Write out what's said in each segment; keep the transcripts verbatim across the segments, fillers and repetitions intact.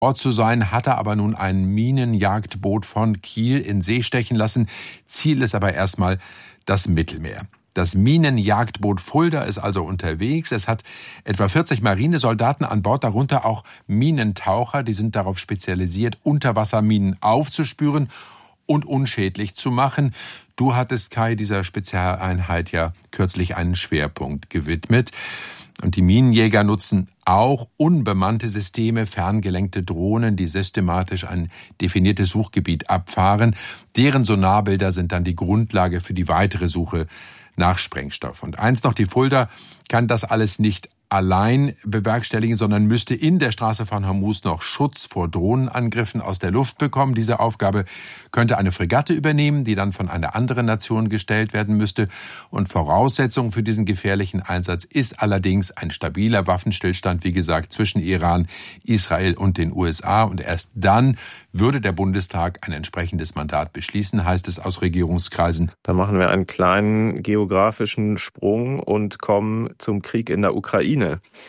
Ort zu sein, hat er aber nun ein Minenjagdboot von Kiel in See stechen lassen. Ziel ist aber erstmal das Mittelmeer. Das Minenjagdboot Fulda ist also unterwegs. Es hat etwa vierzig Marinesoldaten an Bord, darunter auch Minentaucher. Die sind darauf spezialisiert, Unterwasserminen aufzuspüren und unschädlich zu machen. Du hattest, Kai, dieser Spezialeinheit ja kürzlich einen Schwerpunkt gewidmet. Und die Minenjäger nutzen auch unbemannte Systeme, ferngelenkte Drohnen, die systematisch ein definiertes Suchgebiet abfahren. Deren Sonarbilder sind dann die Grundlage für die weitere Suche nach Sprengstoff. Und eins noch, die Fulda kann das alles nicht allein bewerkstelligen, sondern müsste in der Straße von Hormuz noch Schutz vor Drohnenangriffen aus der Luft bekommen. Diese Aufgabe könnte eine Fregatte übernehmen, die dann von einer anderen Nation gestellt werden müsste. Und Voraussetzung für diesen gefährlichen Einsatz ist allerdings ein stabiler Waffenstillstand, wie gesagt, zwischen Iran, Israel und den U S A. Und erst dann würde der Bundestag ein entsprechendes Mandat beschließen, heißt es aus Regierungskreisen. Da machen wir einen kleinen geografischen Sprung und kommen zum Krieg in der Ukraine.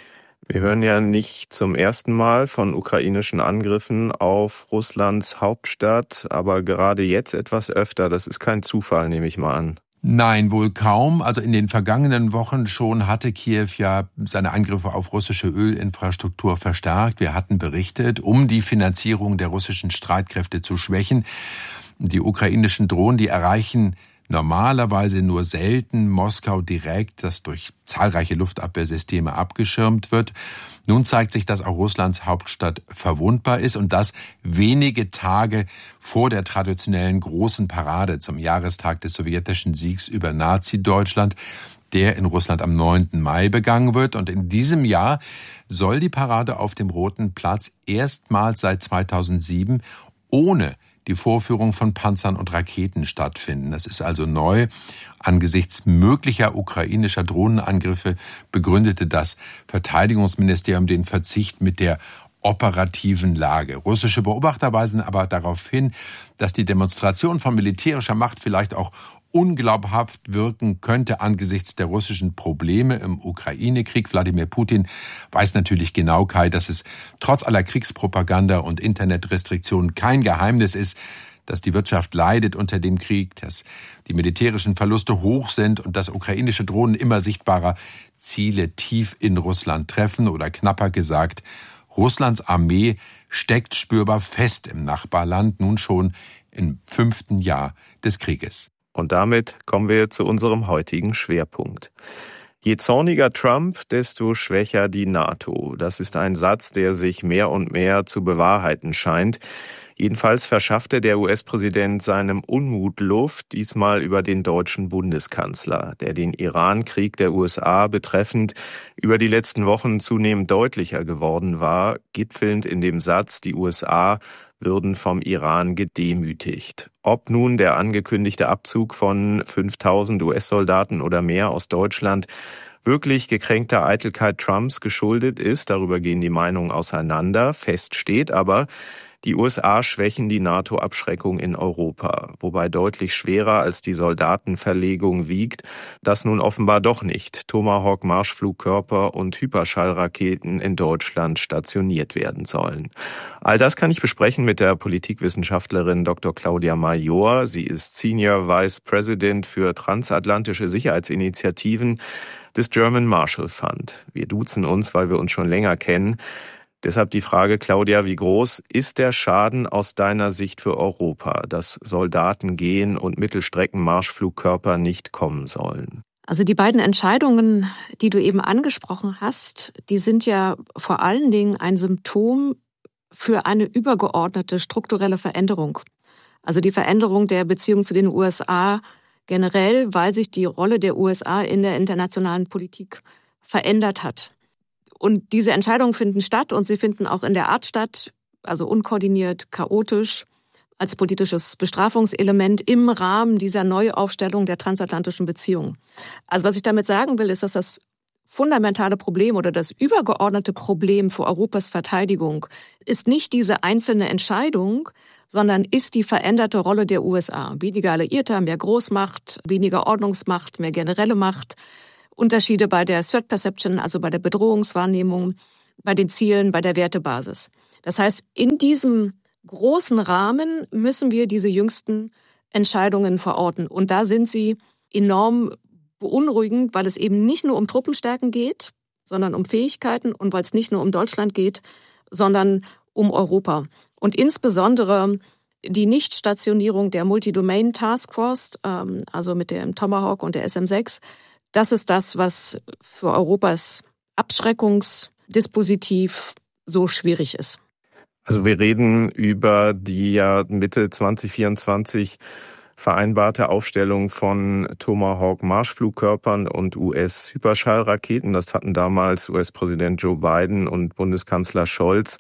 Wir hören ja nicht zum ersten Mal von ukrainischen Angriffen auf Russlands Hauptstadt, aber gerade jetzt etwas öfter. Das ist kein Zufall, nehme ich mal an. Nein, wohl kaum. Also in den vergangenen Wochen schon hatte Kiew ja seine Angriffe auf russische Ölinfrastruktur verstärkt. Wir hatten berichtet, um die Finanzierung der russischen Streitkräfte zu schwächen. Die ukrainischen Drohnen, die erreichen normalerweise nur selten Moskau direkt, das durch zahlreiche Luftabwehrsysteme abgeschirmt wird. Nun zeigt sich, dass auch Russlands Hauptstadt verwundbar ist und das wenige Tage vor der traditionellen großen Parade zum Jahrestag des sowjetischen Siegs über Nazi-Deutschland, der in Russland am neunten Mai begangen wird. Und in diesem Jahr soll die Parade auf dem Roten Platz erstmals seit zweitausendsieben ohne die Vorführung von Panzern und Raketen stattfinden. Das ist also neu. Angesichts möglicher ukrainischer Drohnenangriffe begründete das Verteidigungsministerium den Verzicht mit der operativen Lage. Russische Beobachter weisen aber darauf hin, dass die Demonstration von militärischer Macht vielleicht auch unglaubhaft wirken könnte angesichts der russischen Probleme im Ukraine-Krieg. Wladimir Putin weiß natürlich genau, Kai, dass es trotz aller Kriegspropaganda und Internetrestriktionen kein Geheimnis ist, dass die Wirtschaft leidet unter dem Krieg, dass die militärischen Verluste hoch sind und dass ukrainische Drohnen immer sichtbarer Ziele tief in Russland treffen oder knapper gesagt, Russlands Armee steckt spürbar fest im Nachbarland, nun schon im fünften Jahr des Krieges. Und damit kommen wir zu unserem heutigen Schwerpunkt. Je zorniger Trump, desto schwächer die NATO. Das ist ein Satz, der sich mehr und mehr zu bewahrheiten scheint. Jedenfalls verschaffte der U S-Präsident seinem Unmut Luft, diesmal über den deutschen Bundeskanzler, der den Iran-Krieg der U S A betreffend über die letzten Wochen zunehmend deutlicher geworden war, gipfelnd in dem Satz, die U S A würden vom Iran gedemütigt. Ob nun der angekündigte Abzug von fünftausend U S-Soldaten oder mehr aus Deutschland wirklich gekränkter Eitelkeit Trumps geschuldet ist, darüber gehen die Meinungen auseinander. Fest steht aber, die U S A schwächen die NATO-Abschreckung in Europa, wobei deutlich schwerer als die Soldatenverlegung wiegt, dass nun offenbar doch nicht Tomahawk-Marschflugkörper und Hyperschallraketen in Deutschland stationiert werden sollen. All das kann ich besprechen mit der Politikwissenschaftlerin Doktor Claudia Major. Sie ist Senior Vice President für transatlantische Sicherheitsinitiativen des German Marshall Fund. Wir duzen uns, weil wir uns schon länger kennen. Deshalb die Frage, Claudia, wie groß ist der Schaden aus deiner Sicht für Europa, dass Soldaten gehen und Mittelstreckenmarschflugkörper nicht kommen sollen? Also die beiden Entscheidungen, die du eben angesprochen hast, die sind ja vor allen Dingen ein Symptom für eine übergeordnete strukturelle Veränderung. Also die Veränderung der Beziehung zu den U S A generell, weil sich die Rolle der U S A in der internationalen Politik verändert hat. Und diese Entscheidungen finden statt und sie finden auch in der Art statt, also unkoordiniert, chaotisch, als politisches Bestrafungselement im Rahmen dieser Neuaufstellung der transatlantischen Beziehungen. Also was ich damit sagen will, ist, dass das fundamentale Problem oder das übergeordnete Problem für Europas Verteidigung ist nicht diese einzelne Entscheidung, sondern ist die veränderte Rolle der U S A. Weniger Alliierter, mehr Großmacht, weniger Ordnungsmacht, mehr generelle Macht. Unterschiede bei der Threat Perception, also bei der Bedrohungswahrnehmung, bei den Zielen, bei der Wertebasis. Das heißt, in diesem großen Rahmen müssen wir diese jüngsten Entscheidungen verorten. Und da sind sie enorm beunruhigend, weil es eben nicht nur um Truppenstärken geht, sondern um Fähigkeiten und weil es nicht nur um Deutschland geht, sondern um Europa. Und insbesondere die Nichtstationierung der Multi-Domain Task Force, ähm, also mit dem Tomahawk und der S M sechs, das ist das, was für Europas Abschreckungsdispositiv so schwierig ist. Also wir reden über die ja Mitte zwanzig vierundzwanzig vereinbarte Aufstellung von Tomahawk-Marschflugkörpern und U S-Hyperschallraketen. Das hatten damals U S-Präsident Joe Biden und Bundeskanzler Scholz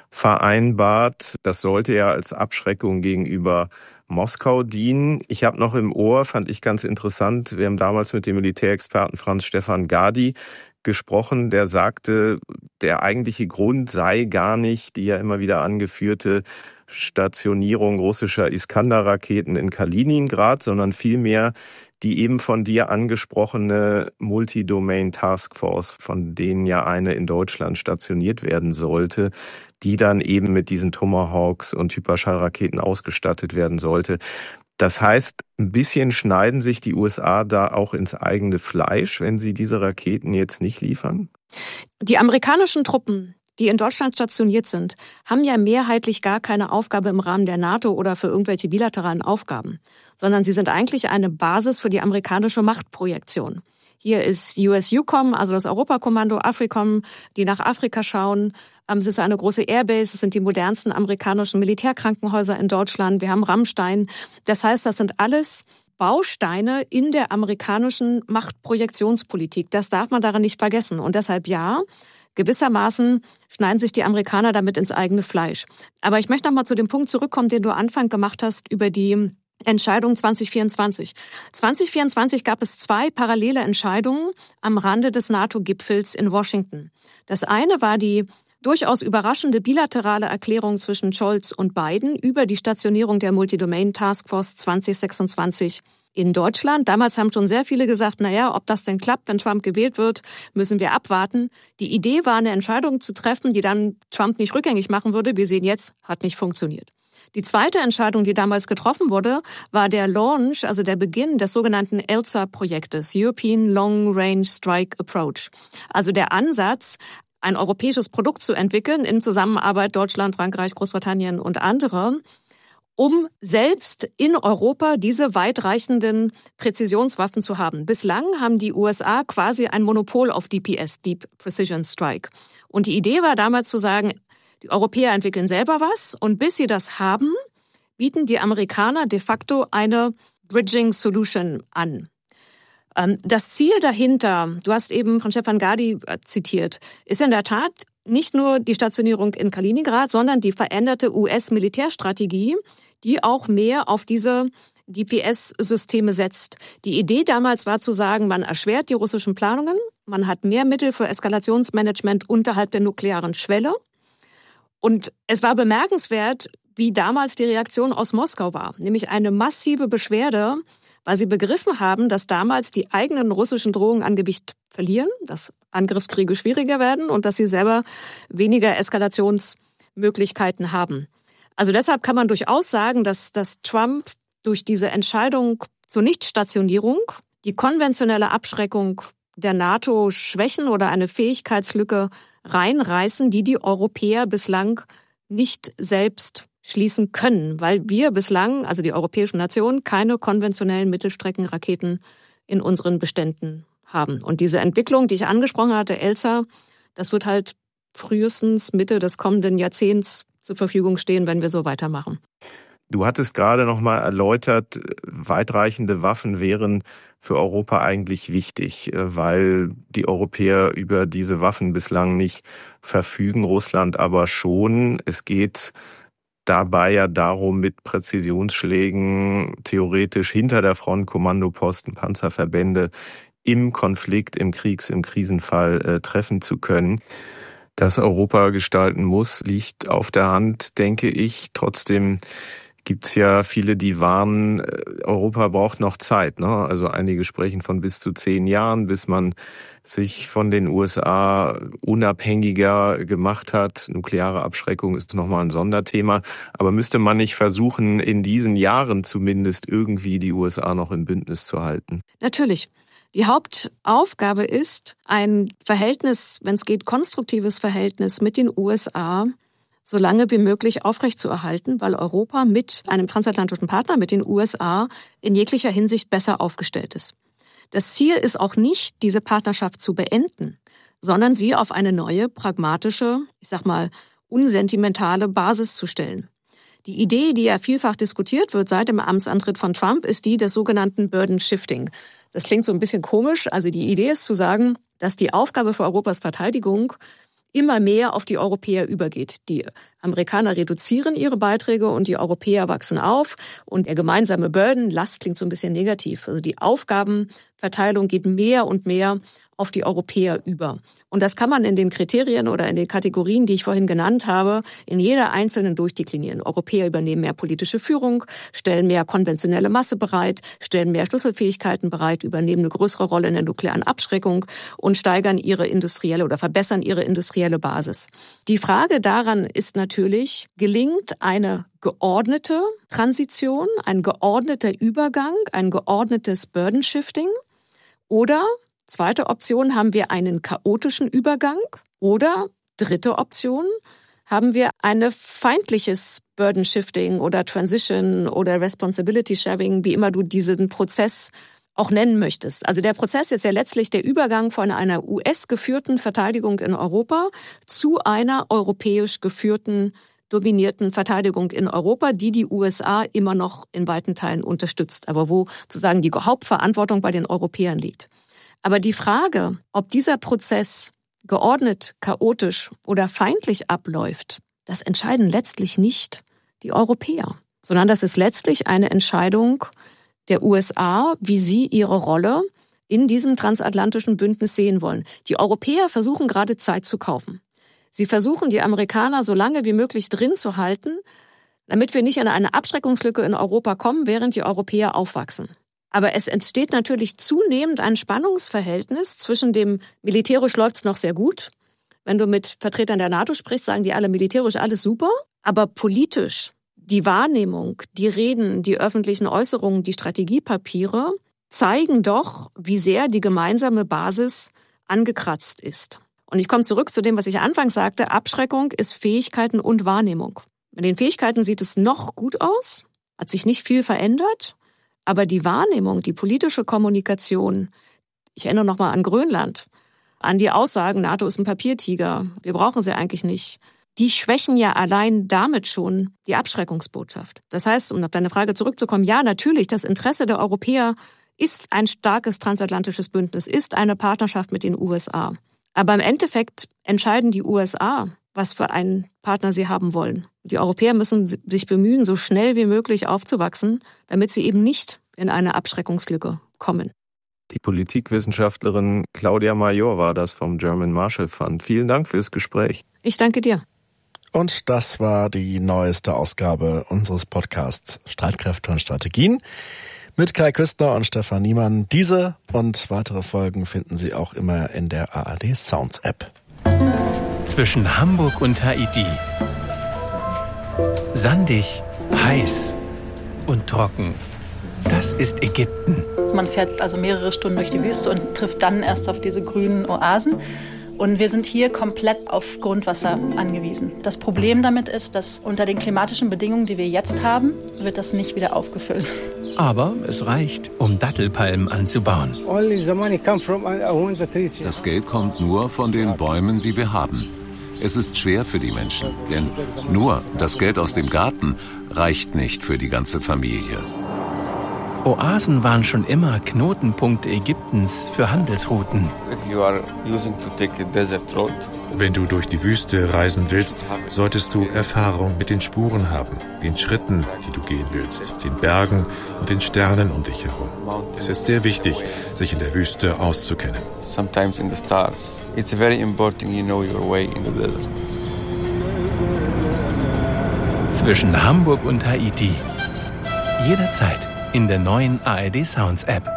vereinbart. Das sollte ja als Abschreckung gegenüber Moskau dienen. Ich habe noch im Ohr, fand ich ganz interessant, wir haben damals mit dem Militärexperten Franz Stefan Gadi gesprochen, der sagte, der eigentliche Grund sei gar nicht die ja immer wieder angeführte Stationierung russischer Iskander-Raketen in Kaliningrad, sondern vielmehr die eben von dir angesprochene Multi-Domain Task Force, von denen ja eine in Deutschland stationiert werden sollte, die dann eben mit diesen Tomahawks und Hyperschallraketen ausgestattet werden sollte. Das heißt, ein bisschen schneiden sich die U S A da auch ins eigene Fleisch, wenn sie diese Raketen jetzt nicht liefern? Die amerikanischen Truppen, die in Deutschland stationiert sind, haben ja mehrheitlich gar keine Aufgabe im Rahmen der NATO oder für irgendwelche bilateralen Aufgaben, sondern sie sind eigentlich eine Basis für die amerikanische Machtprojektion. Hier ist U S U COM, also das Europakommando, AFRICOM, die nach Afrika schauen. Es ist eine große Airbase, es sind die modernsten amerikanischen Militärkrankenhäuser in Deutschland. Wir haben Rammstein. Das heißt, das sind alles Bausteine in der amerikanischen Machtprojektionspolitik. Das darf man daran nicht vergessen. Und deshalb ja, gewissermaßen schneiden sich die Amerikaner damit ins eigene Fleisch. Aber ich möchte noch mal zu dem Punkt zurückkommen, den du Anfang gemacht hast über die Entscheidung zwanzig vierundzwanzig. zwanzig vierundzwanzig gab es zwei parallele Entscheidungen am Rande des NATO-Gipfels in Washington. Das eine war die durchaus überraschende bilaterale Erklärung zwischen Scholz und Biden über die Stationierung der Multi-Domain Task Force zwanzig sechsundzwanzig in Deutschland. Damals haben schon sehr viele gesagt, naja, ob das denn klappt, wenn Trump gewählt wird, müssen wir abwarten. Die Idee war, eine Entscheidung zu treffen, die dann Trump nicht rückgängig machen würde. Wir sehen jetzt, hat nicht funktioniert. Die zweite Entscheidung, die damals getroffen wurde, war der Launch, also der Beginn des sogenannten ELSA-Projektes, European Long Range Strike Approach. Also der Ansatz, ein europäisches Produkt zu entwickeln in Zusammenarbeit Deutschland, Frankreich, Großbritannien und andere, um selbst in Europa diese weitreichenden Präzisionswaffen zu haben. Bislang haben die U S A quasi ein Monopol auf D P S, Deep Precision Strike. Und die Idee war damals zu sagen, die Europäer entwickeln selber was und bis sie das haben, bieten die Amerikaner de facto eine Bridging Solution an. Das Ziel dahinter, du hast eben von Stefan Gadi zitiert, ist in der Tat nicht nur die Stationierung in Kaliningrad, sondern die veränderte U S-Militärstrategie, die auch mehr auf diese D P S-Systeme setzt. Die Idee damals war zu sagen, man erschwert die russischen Planungen, man hat mehr Mittel für Eskalationsmanagement unterhalb der nuklearen Schwelle. Und es war bemerkenswert, wie damals die Reaktion aus Moskau war, nämlich eine massive Beschwerde, weil sie begriffen haben, dass damals die eigenen russischen Drohungen an Gewicht verlieren, dass Angriffskriege schwieriger werden und dass sie selber weniger Eskalationsmöglichkeiten haben. Also deshalb kann man durchaus sagen, dass, dass Trump durch diese Entscheidung zur Nichtstationierung die konventionelle Abschreckung der NATO schwächen oder eine Fähigkeitslücke reinreißen, die die Europäer bislang nicht selbst schließen können, weil wir bislang, also die europäischen Nationen, keine konventionellen Mittelstreckenraketen in unseren Beständen haben. Und diese Entwicklung, die ich angesprochen hatte, ELSA, das wird halt frühestens Mitte des kommenden Jahrzehnts zur Verfügung stehen, wenn wir so weitermachen. Du hattest gerade noch mal erläutert, weitreichende Waffen wären für Europa eigentlich wichtig, weil die Europäer über diese Waffen bislang nicht verfügen, Russland aber schon. Es geht dabei ja darum, mit Präzisionsschlägen theoretisch hinter der Front Kommandoposten, Panzerverbände im Konflikt, im Kriegs-, im Krisenfall äh, treffen zu können. Dass Europa gestalten muss, liegt auf der Hand, denke ich. Trotzdem gibt's ja viele, die warnen, Europa braucht noch Zeit, ne? Also einige sprechen von bis zu zehn Jahren, bis man sich von den U S A unabhängiger gemacht hat. Nukleare Abschreckung ist nochmal ein Sonderthema. Aber müsste man nicht versuchen, in diesen Jahren zumindest irgendwie die U S A noch im Bündnis zu halten? Natürlich. Die Hauptaufgabe ist, ein Verhältnis, wenn es geht, konstruktives Verhältnis mit den U S A so lange wie möglich aufrechtzuerhalten, weil Europa mit einem transatlantischen Partner, mit den U S A, in jeglicher Hinsicht besser aufgestellt ist. Das Ziel ist auch nicht, diese Partnerschaft zu beenden, sondern sie auf eine neue, pragmatische, ich sag mal, unsentimentale Basis zu stellen. Die Idee, die ja vielfach diskutiert wird seit dem Amtsantritt von Trump, ist die des sogenannten Burden Shifting. Das klingt so ein bisschen komisch. Also die Idee ist zu sagen, dass die Aufgabe für Europas Verteidigung immer mehr auf die Europäer übergeht. Die Amerikaner reduzieren ihre Beiträge und die Europäer wachsen auf. Und der gemeinsame Burden, Last klingt so ein bisschen negativ. Also die Aufgabenverteilung geht mehr und mehr auf die Europäer über. Und das kann man in den Kriterien oder in den Kategorien, die ich vorhin genannt habe, in jeder einzelnen durchdeklinieren. Europäer übernehmen mehr politische Führung, stellen mehr konventionelle Masse bereit, stellen mehr Schlüsselfähigkeiten bereit, übernehmen eine größere Rolle in der nuklearen Abschreckung und steigern ihre industrielle oder verbessern ihre industrielle Basis. Die Frage daran ist natürlich, gelingt eine geordnete Transition, ein geordneter Übergang, ein geordnetes Burden Shifting oder zweite Option, haben wir einen chaotischen Übergang oder dritte Option, haben wir ein feindliches Burden Shifting oder Transition oder Responsibility Sharing, wie immer du diesen Prozess auch nennen möchtest. Also der Prozess ist ja letztlich der Übergang von einer U S-geführten Verteidigung in Europa zu einer europäisch geführten, dominierten Verteidigung in Europa, die die U S A immer noch in weiten Teilen unterstützt, aber wo sozusagen die Hauptverantwortung bei den Europäern liegt. Aber die Frage, ob dieser Prozess geordnet, chaotisch oder feindlich abläuft, das entscheiden letztlich nicht die Europäer, sondern das ist letztlich eine Entscheidung der U S A, wie sie ihre Rolle in diesem transatlantischen Bündnis sehen wollen. Die Europäer versuchen gerade Zeit zu kaufen. Sie versuchen, die Amerikaner so lange wie möglich drin zu halten, damit wir nicht in eine Abschreckungslücke in Europa kommen, während die Europäer aufwachsen. Aber es entsteht natürlich zunehmend ein Spannungsverhältnis zwischen dem, militärisch läuft's noch sehr gut. Wenn du mit Vertretern der NATO sprichst, sagen die alle militärisch alles super. Aber politisch, die Wahrnehmung, die Reden, die öffentlichen Äußerungen, die Strategiepapiere zeigen doch, wie sehr die gemeinsame Basis angekratzt ist. Und ich komme zurück zu dem, was ich anfangs sagte. Abschreckung ist Fähigkeiten und Wahrnehmung. Bei den Fähigkeiten sieht es noch gut aus, hat sich nicht viel verändert. Aber die Wahrnehmung, die politische Kommunikation, ich erinnere nochmal an Grönland, an die Aussagen, NATO ist ein Papiertiger, wir brauchen sie eigentlich nicht, die schwächen ja allein damit schon die Abschreckungsbotschaft. Das heißt, um auf deine Frage zurückzukommen, ja, natürlich, das Interesse der Europäer ist ein starkes transatlantisches Bündnis, ist eine Partnerschaft mit den U S A. Aber im Endeffekt entscheiden die U S A, was für einen Partner sie haben wollen. Die Europäer müssen sich bemühen, so schnell wie möglich aufzuwachsen, damit sie eben nicht in eine Abschreckungslücke kommen. Die Politikwissenschaftlerin Claudia Major war das vom German Marshall Fund. Vielen Dank fürs Gespräch. Ich danke dir. Und das war die neueste Ausgabe unseres Podcasts Streitkräfte und Strategien mit Kai Küstner und Stefan Niemann. Diese und weitere Folgen finden Sie auch immer in der A R D Sounds App. Zwischen Hamburg und Haiti. Sandig, heiß und trocken. Das ist Ägypten. Man fährt also mehrere Stunden durch die Wüste und trifft dann erst auf diese grünen Oasen. Und wir sind hier komplett auf Grundwasser angewiesen. Das Problem damit ist, dass unter den klimatischen Bedingungen, die wir jetzt haben, wird das nicht wieder aufgefüllt. Aber es reicht, um Dattelpalmen anzubauen. Das Geld kommt nur von den Bäumen, die wir haben. Es ist schwer für die Menschen, denn nur das Geld aus dem Garten reicht nicht für die ganze Familie. Oasen waren schon immer Knotenpunkte Ägyptens für Handelsrouten. Wenn du durch die Wüste reisen willst, solltest du Erfahrung mit den Spuren haben, den Schritten, die du gehen willst, den Bergen und den Sternen um dich herum. Es ist sehr wichtig, sich in der Wüste auszukennen. Sometimes in the stars. It's very important you know your way in the desert. Zwischen Hamburg und Haiti. Jederzeit in der neuen A R D Sounds App.